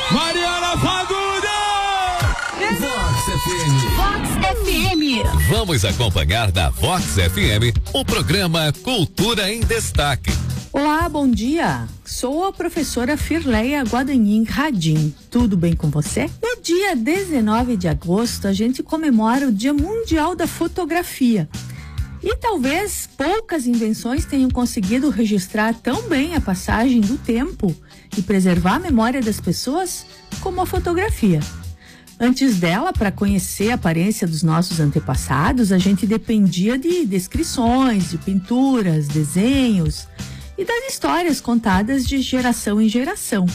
Mariana Fagundes! Vox FM. Vamos acompanhar da Vox FM o programa Cultura em Destaque. Olá, bom dia. Sou a professora Firleia Guadanin Radim. Tudo bem com você? No dia 19 de agosto, a gente comemora o Dia Mundial da Fotografia. E talvez poucas invenções tenham conseguido registrar tão bem a passagem do tempo e preservar a memória das pessoas como a fotografia. Antes dela, para conhecer a aparência dos nossos antepassados, a gente dependia de descrições, de pinturas, desenhos e das histórias contadas de geração em geração.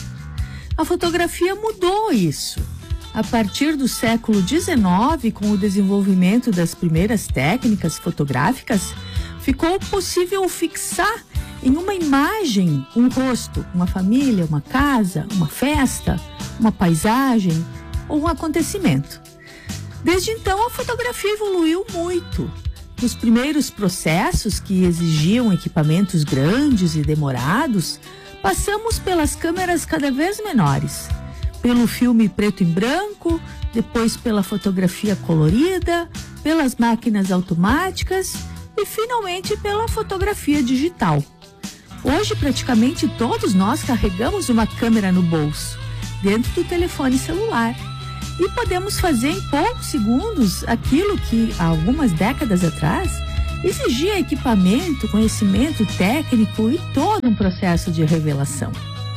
A fotografia mudou isso. A partir do século XIX, com o desenvolvimento das primeiras técnicas fotográficas, ficou possível fixar em uma imagem um rosto, uma família, uma casa, uma festa, uma paisagem ou um acontecimento. Desde então, a fotografia evoluiu muito. Nos primeiros processos, que exigiam equipamentos grandes e demorados, passamos pelas câmeras cada vez menores, pelo filme preto e branco, depois pela fotografia colorida, pelas máquinas automáticas e finalmente pela fotografia digital. Hoje, praticamente todos nós carregamos uma câmera no bolso, dentro do telefone celular. E podemos fazer em poucos segundos aquilo que, há algumas décadas atrás, exigia equipamento, conhecimento técnico e todo um processo de revelação.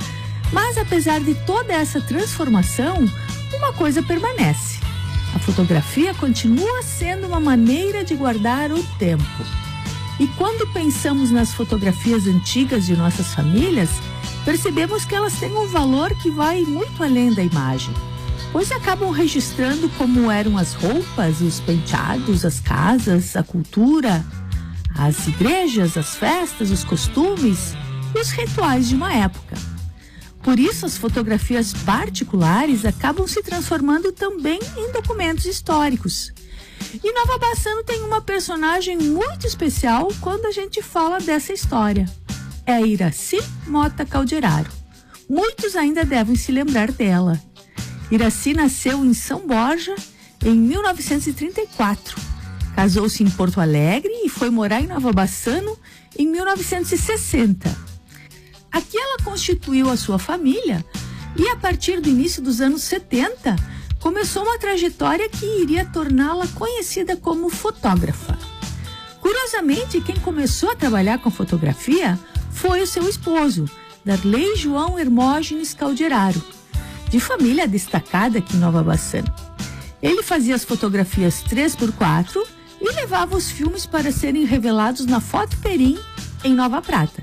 Mas, apesar de toda essa transformação, uma coisa permanece. A fotografia continua sendo uma maneira de guardar o tempo. E quando pensamos nas fotografias antigas de nossas famílias, percebemos que elas têm um valor que vai muito além da imagem, pois acabam registrando como eram as roupas, os penteados, as casas, a cultura, as igrejas, as festas, os costumes e os rituais de uma época. Por isso, as fotografias particulares acabam se transformando também em documentos históricos. E Nova Bassano tem uma personagem muito especial quando a gente fala dessa história. É a Iraci Mota Calderaro. Muitos ainda devem se lembrar dela. Iraci nasceu em São Borja em 1934. Casou-se em Porto Alegre e foi morar em Nova Bassano em 1960. Aqui ela constituiu a sua família e, a partir do início dos anos 70, começou uma trajetória que iria torná-la conhecida como fotógrafa. Curiosamente, quem começou a trabalhar com fotografia foi o seu esposo, Darley João Hermógenes Calderaro, de família destacada aqui em Nova Bassano. Ele fazia as fotografias 3x4 e levava os filmes para serem revelados na Foto Perim, em Nova Prata.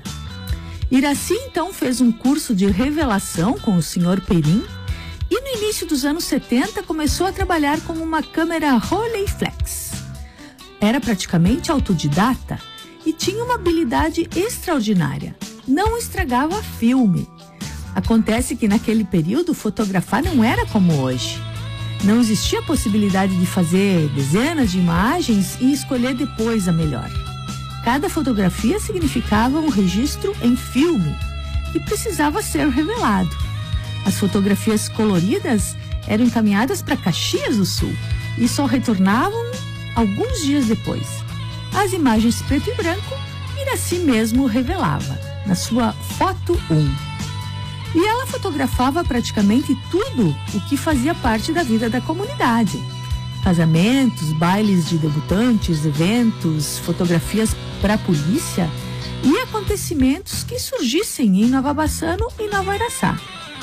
Iraci então fez um curso de revelação com o Sr. Perim e no início dos anos 70 começou a trabalhar com uma câmera Rolleiflex. Era praticamente autodidata e tinha uma habilidade extraordinária. Não estragava filme. Acontece que naquele período fotografar não era como hoje. Não existia a possibilidade de fazer dezenas de imagens e escolher depois a melhor. Cada fotografia significava um registro em filme e precisava ser revelado. As fotografias coloridas eram encaminhadas para Caxias do Sul e só retornavam alguns dias depois. As imagens preto e branco, Iraci mesmo revelava, na sua Foto 1. E ela fotografava praticamente tudo o que fazia parte da vida da comunidade. Casamentos, bailes de debutantes, eventos, fotografias para a polícia e acontecimentos que surgissem em Nova Bassano e Nova Araçá.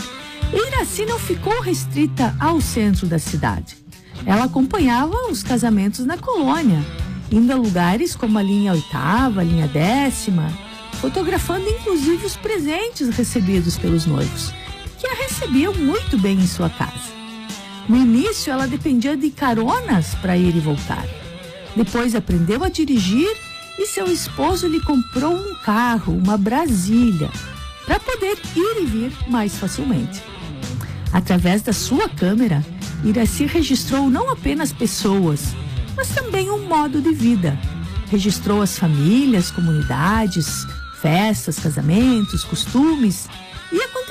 E Iraci não ficou restrita ao centro da cidade. Ela acompanhava os casamentos na colônia, indo a lugares como a linha 8ª, a linha 10ª, fotografando inclusive os presentes recebidos pelos noivos, que a recebiam muito bem em sua casa. No início, ela dependia de caronas para ir e voltar. Depois aprendeu a dirigir e seu esposo lhe comprou um carro, uma Brasília, para poder ir e vir mais facilmente. Através da sua câmera, Iraci registrou não apenas pessoas, mas também um modo de vida. Registrou as famílias, comunidades, festas, casamentos, costumes e acontecimentos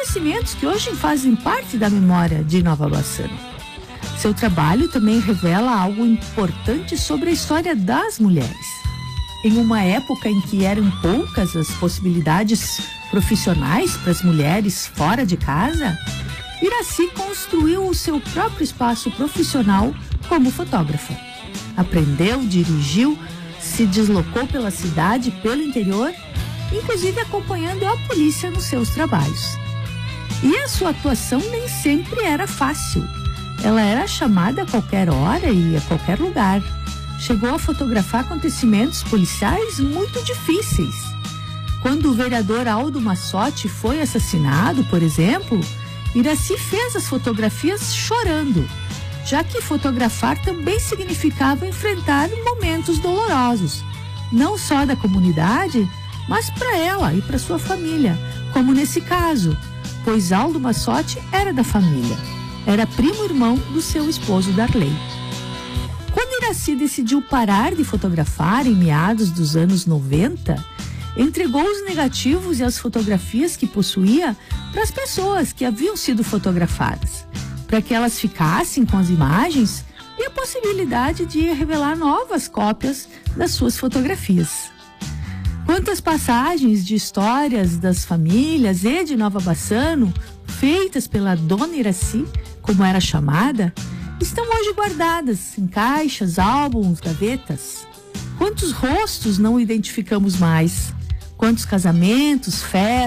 acontecimentos que hoje fazem parte da memória de Nova Bassano. Seu trabalho também revela algo importante sobre a história das mulheres. Em uma época em que eram poucas as possibilidades profissionais para as mulheres fora de casa, Iracy construiu o seu próprio espaço profissional como fotógrafa. Aprendeu, dirigiu, se deslocou pela cidade e pelo interior, inclusive acompanhando a polícia nos seus trabalhos. E a sua atuação nem sempre era fácil. Ela era chamada a qualquer hora e a qualquer lugar. Chegou a fotografar acontecimentos policiais muito difíceis. Quando o vereador Aldo Massotti foi assassinado, por exemplo, Iracy fez as fotografias chorando, já que fotografar também significava enfrentar momentos dolorosos, não só da comunidade, mas para ela e para sua família, como nesse caso, pois Aldo Massotti era da família, era primo-irmão do seu esposo Darley. Quando Iracy decidiu parar de fotografar em meados dos anos 90, entregou os negativos e as fotografias que possuía para as pessoas que haviam sido fotografadas, para que elas ficassem com as imagens e a possibilidade de revelar novas cópias das suas fotografias. Quantas passagens de histórias das famílias e de Nova Bassano, feitas pela Dona Iracy, como era chamada, estão hoje guardadas em caixas, álbuns, gavetas. Quantos rostos não identificamos mais? Quantos casamentos, festas,